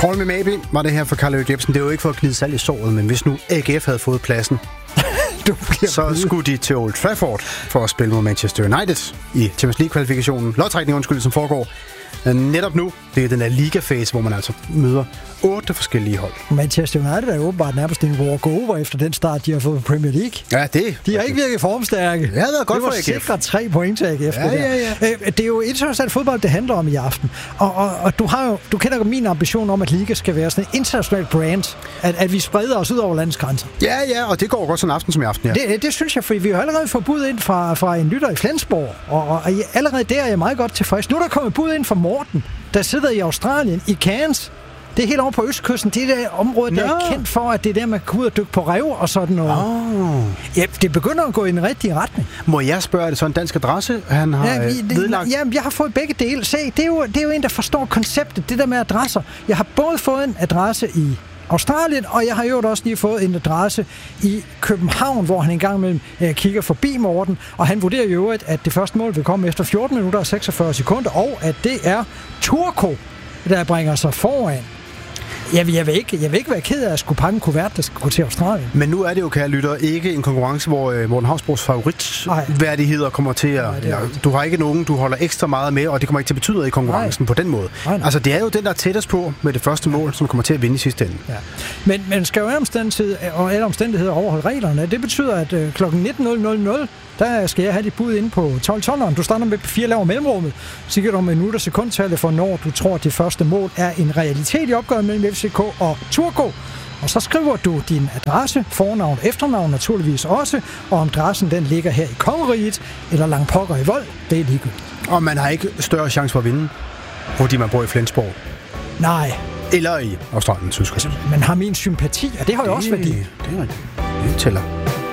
Call Me Maybe var det her for Carl Erik Jebsen. Det er jo ikke for at gnide salg i såret, men hvis nu AGF havde fået pladsen, så skulle de til Old Trafford for at spille mod Manchester United i Champions League-kvalifikationen. Lodtrækning, som foregår netop nu. Det er den der liga-fase, hvor man altså møder 8 forskellige hold. Manchester United er jo åbenbart nærmest en walk-over efter den start, de har fået på Premier League. Ja, det. De har ikke virket formstærke. Det har været godt for AGF. Det var sikret 3 point til AGF. Ja. Det er jo internationalt fodbold, det handler om i aften. Og du kender jo min ambition om, at liga skal være sådan en international brand. At vi spreder os ud over landets grænser. Ja, og det går godt sådan en aften som i aften, ja. Det synes jeg, fordi vi har allerede fået bud ind fra en lytter i Flensborg. Og allerede der er jeg meget godt tilfreds. Nu er der kommet bud ind fra Morten, der sidder i Australien, i Cairns. Det er helt over på østkysten. Det er det område, der er kendt for, at det er der, man kan komme ud og dykke på rev og sådan noget. Ja, det begynder at gå i den rigtige retning. Må jeg spørge, er det så en dansk adresse, han har vedlagt? Ja, jeg har fået begge dele. Se, det er jo en, der forstår konceptet, det der med adresser. Jeg har både fået en adresse i Australien, og jeg har jo også lige fået en adresse i København, hvor han engang imellem kigger forbi Morten, og han vurderer jo, at det første mål vil komme efter 14 minutter og 46 sekunder, og at det er Turco, der bringer sig foran. Jeg vil ikke være ked af at skulle pakke en kuvert, der skal gå til Australien. Men nu er det jo, kære lytter, ikke en konkurrence, hvor Morten Hausbros favoritværdigheder kommer til at... Du har ikke nogen, du holder ekstra meget med, og det kommer ikke til at betyde noget i konkurrencen på den måde. Nej. Altså, det er jo den, der er tættest på med det første mål, som kommer til at vinde i sidste ende. Ja. Men skal jo alle omstændigheder overholde reglerne. Det betyder, at kl. 19.00, der skal jeg have dit bud inde på 12-12'eren. Du starter med 4 laver mellemrummet. Så giver du minutter sekundtallet for, når du tror, at det første mål er en realitet i opgøret mellem FCK og Turco. Og så skriver du din adresse, fornavn, efternavn naturligvis også, og om adressen den ligger her i Kongeriget, eller langt pokker i Vold, det er ligegyldigt. Og man har ikke større chance for at vinde, fordi man bor i Flensborg. Nej. Eller i Australien, synes jeg. Man har min sympati, og det har jo også værdi. Det er rigtigt. Det tæller.